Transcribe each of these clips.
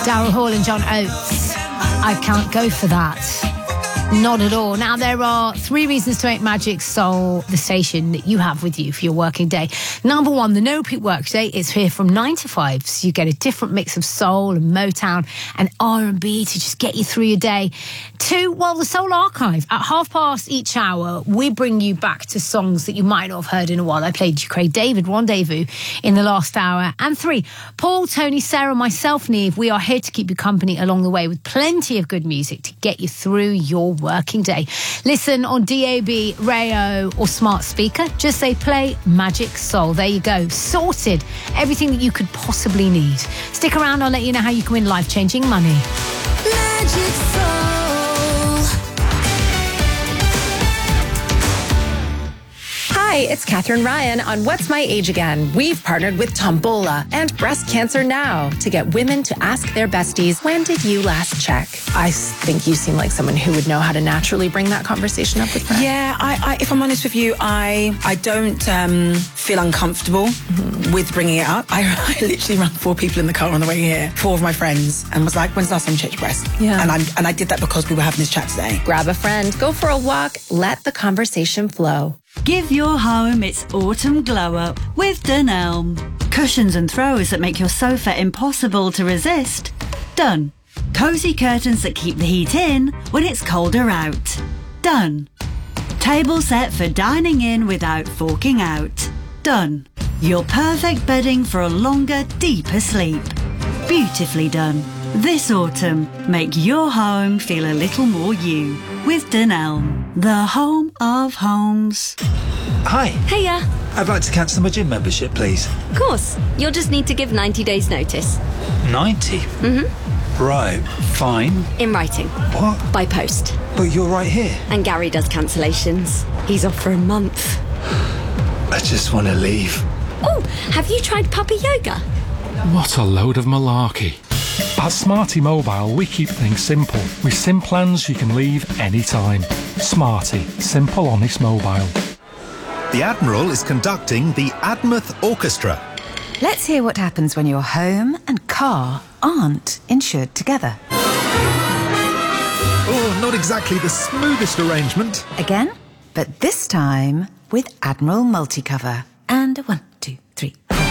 Daryl Hall and John Oates. I can't go for that. Not at all. Now, there are 3 reasons to make Magic Soul the station that you have with you for your working day. Number 1, the No Repeat Workday is here from 9 to 5, so you get a different mix of soul and Motown and R&B to just get you through your day. 2, well, the Soul Archive. At 1:30 each hour, we bring you back to songs that you might not have heard in a while. I played you Craig David, Rendezvous, in the last hour. And 3, Paul, Tony, Sarah, myself, Niamh, we are here to keep you company along the way with plenty of good music to get you through your working day. Listen on DAB, Rayo or smart speaker. Just say play Magic Soul. There you go. Sorted. Everything that you could possibly need. Stick around. I'll let you know how you can win life-changing money. Magic Soul. Hi, it's Catherine Ryan on What's My Age Again. We've partnered with Tombola and Breast Cancer Now to get women to ask their besties, when did you last check? I think you seem like someone who would know how to naturally bring that conversation up with friends. Yeah, I if I'm honest with you, I don't feel uncomfortable with bringing it up. I literally ran 4 people in the car on the way here, 4 of my friends, and was like, when's the last time you checked your breast? Yeah. And I did that because we were having this chat today. Grab a friend, go for a walk, let the conversation flow. Give your home its autumn glow up with Dunelm. Cushions and throws that make your sofa impossible to resist. Done. Cosy curtains that keep the heat in when it's colder out. Done. Table set for dining in without forking out. Done. Your perfect bedding for a longer, deeper sleep. Beautifully done. This autumn, make your home feel a little more you with Dunelm, the home of homes. Hi. Hiya. I'd like to cancel my gym membership, please. Of course. You'll just need to give 90 days notice. 90? Right, fine. In writing. What? By post. But you're right here. And Gary does cancellations. He's off for a month. I just want to leave. Oh, have you tried puppy yoga? What a load of malarkey. At Smarty Mobile, we keep things simple. With SIM plans you can leave anytime. Smarty. Simple, honest mobile. The Admiral is conducting the Admouth Orchestra. Let's hear what happens when your home and car aren't insured together. Oh, not exactly the smoothest arrangement. Again, but this time with Admiral Multicover. And 1, 2, 3.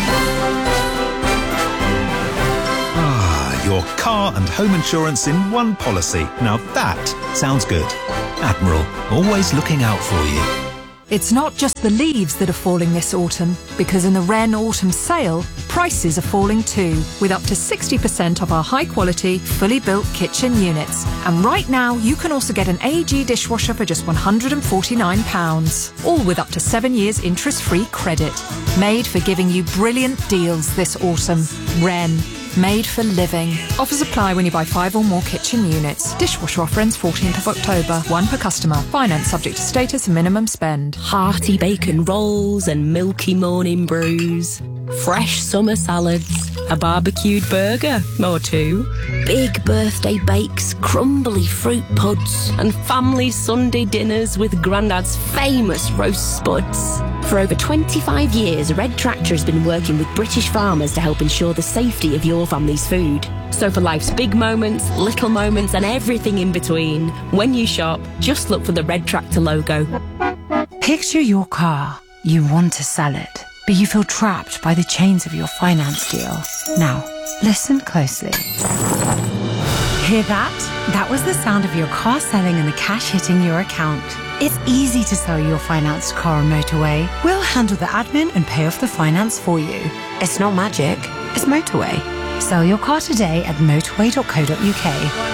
Your car and home insurance in one policy. Now that sounds good. Admiral, always looking out for you. It's not just the leaves that are falling this autumn, because in the Wren Autumn Sale, prices are falling too, with up to 60% off our high-quality, fully built kitchen units. And right now, you can also get an AEG dishwasher for just £149, all with up to 7 years interest-free credit. Made for giving you brilliant deals this autumn. Wren. Made for living. Offers apply when you buy 5 or more kitchen units. Dishwasher offer ends 14th of October. 1 per customer. Finance subject to status and minimum spend. Hearty bacon rolls and milky morning brews. Fresh summer salads. A barbecued burger or 2. Big birthday bakes, crumbly fruit puds, and family Sunday dinners with Grandad's famous roast spuds. For over 25 years, Red Tractor has been working with British farmers to help ensure the safety of your family's food. So for life's big moments, little moments, and everything in between, when you shop, just look for the Red Tractor logo. Picture your car. You want to sell it, but you feel trapped by the chains of your finance deal. Now, listen closely. Hear that? That was the sound of your car selling and the cash hitting your account. It's easy to sell your financed car on Motorway. We'll handle the admin and pay off the finance for you. It's not magic, it's Motorway. Sell your car today at motorway.co.uk.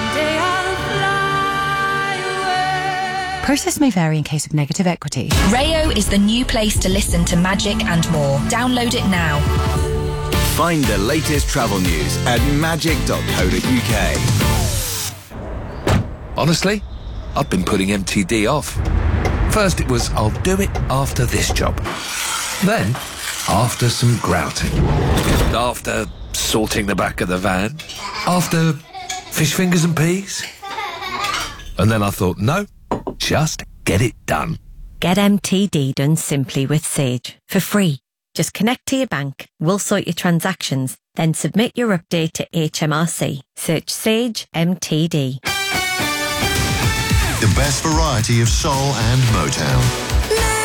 Process may vary in case of negative equity. Rayo is the new place to listen to Magic and more. Download it now. Find the latest travel news at magic.co.uk. Honestly, I've been putting MTD off. First it was, I'll do it after this job. Then, after some grouting. After sorting the back of the van. After fish fingers and peas. And then I thought, no, just get it done. Get MTD done simply with Sage for free. Just connect to your bank, we'll sort your transactions, Then submit your update to HMRC. Search Sage MTD. The best variety of soul and Motown.